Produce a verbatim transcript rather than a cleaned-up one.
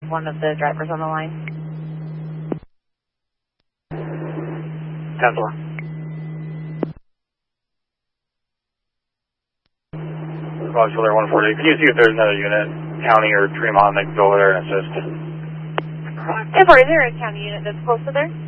one of the drivers on the line. ten four. Roger, one forty. Can you see if there's another unit, county or Tremont, that can go over there and assist? ten four, is there a county unit that's close to there?